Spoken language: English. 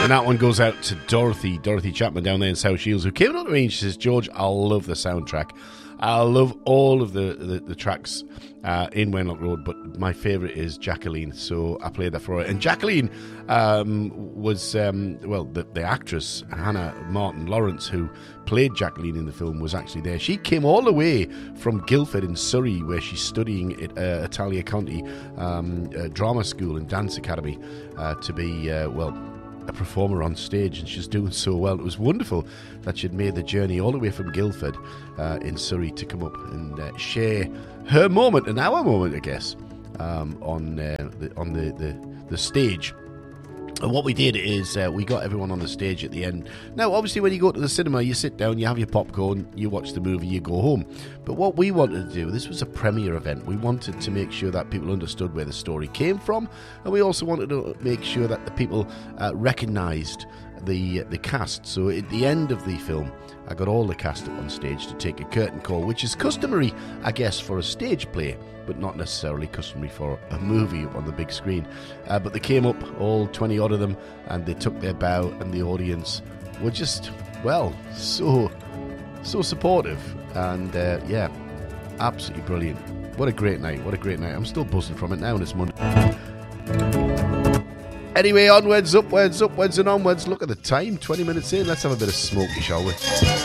And that one goes out to Dorothy Chapman down there in South Shields, who came on to me and she says, George, I love the soundtrack. I love all of the tracks in Wenlock Road, but my favourite is Jacqueline, so I played that for her. And Jacqueline was, the actress, Hannah Martin Lawrence, who played Jacqueline in the film, was actually there. She came all the way from Guildford in Surrey, where she's studying at Italia Conti Drama School and Dance Academy to be, a performer on stage, and she's doing so well. It was wonderful that she'd made the journey all the way from Guildford in Surrey to come up and share her moment, and our moment, I guess, on the stage. And what we did is we got everyone on the stage at the end. Now, obviously, when you go to the cinema, you sit down, you have your popcorn, you watch the movie, you go home. But what we wanted to do, this was a premiere event. We wanted to make sure that people understood where the story came from, and we also wanted to make sure that the people recognised the cast. So at the end of the film, I got all the cast up on stage to take a curtain call, which is customary, I guess, for a stage play, but not necessarily customary for a movie on the big screen. But they came up, all 20 odd of them, and they took their bow, and the audience were just, so supportive. And absolutely brilliant. What a great night, I'm still buzzing from it now, and it's Monday. Anyway, onwards, upwards, and onwards. Look at the time, 20 minutes in. Let's have a bit of smoky, shall we?